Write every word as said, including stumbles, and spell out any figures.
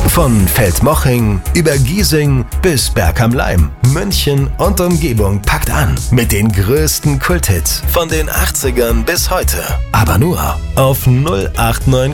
Von Feldmoching über Giesing bis Berg am Laim, München und Umgebung packt an mit den größten Kulthits von den achtzigern bis heute. Aber nur auf null acht neun